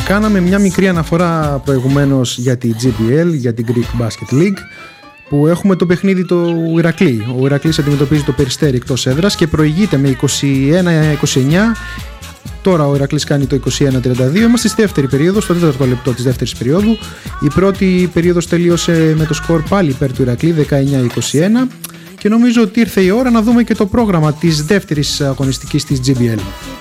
Κάναμε μια μικρή αναφορά προηγουμένως για τη GBL, για την Greek Basket League, που έχουμε το παιχνίδι του Ηρακλή. Ο Ηρακλής αντιμετωπίζει το Περιστέρι εκτός έδρας και προηγείται με 21-29. Τώρα ο Ηρακλής κάνει το 21-32. Είμαστε στη δεύτερη περίοδο, στο 4ο λεπτό της δεύτερης περίοδου. Η πρώτη περίοδος τελείωσε με το σκορ πάλι υπέρ του Ηρακλή, 19-21. Και νομίζω ότι ήρθε η ώρα να δούμε και το πρόγραμμα της δεύτερης αγωνιστικής της GBL.